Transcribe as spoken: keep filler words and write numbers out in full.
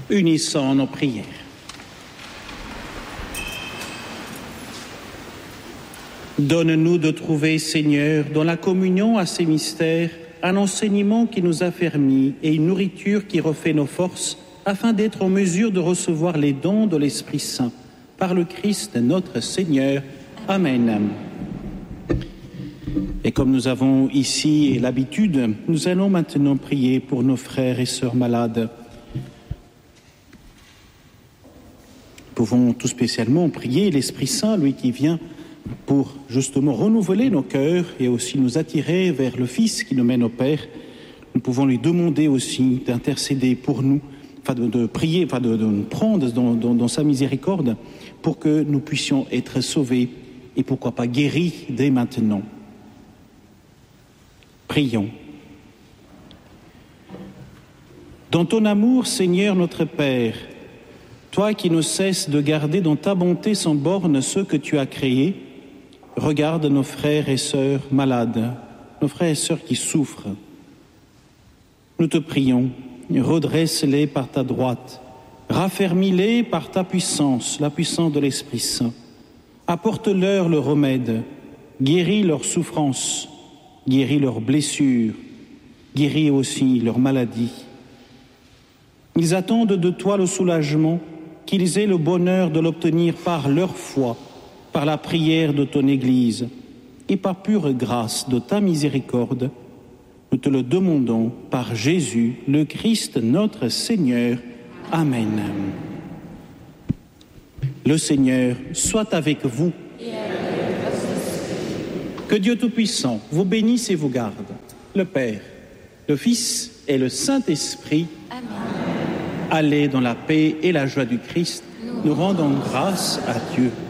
Unissons nos prières. Donne-nous de trouver, Seigneur, dans la communion à ces mystères, un enseignement qui nous affermit et une nourriture qui refait nos forces, afin d'être en mesure de recevoir les dons de l'Esprit Saint. Par le Christ notre Seigneur. Amen. Et comme nous avons ici l'habitude, nous allons maintenant prier pour nos frères et sœurs malades. Nous pouvons tout spécialement prier l'Esprit Saint, lui qui vient pour justement renouveler nos cœurs et aussi nous attirer vers le Fils qui nous mène au Père. Nous pouvons lui demander aussi d'intercéder pour nous, enfin de, de prier, enfin de, de nous prendre dans, dans, dans sa miséricorde pour que nous puissions être sauvés et pourquoi pas guéris dès maintenant. Prions. Dans ton amour, Seigneur notre Père, toi qui ne cesses de garder dans ta bonté sans borne ceux que tu as créés, regarde nos frères et sœurs malades, nos frères et sœurs qui souffrent. Nous te prions, redresse-les par ta droite, raffermis-les par ta puissance, la puissance de l'Esprit Saint. Apporte-leur le remède, guéris leurs souffrances, guéris leurs blessures, guéris aussi leurs maladies. Ils attendent de toi le soulagement, qu'ils aient le bonheur de l'obtenir par leur foi, par la prière de ton Église et par pure grâce de ta miséricorde. Nous te le demandons par Jésus, le Christ notre Seigneur. Amen. Le Seigneur soit avec vous. Que Dieu Tout-Puissant vous bénisse et vous garde, le Père, le Fils et le Saint-Esprit. Amen. Allez dans la paix et la joie du Christ. Nous rendons grâce à Dieu.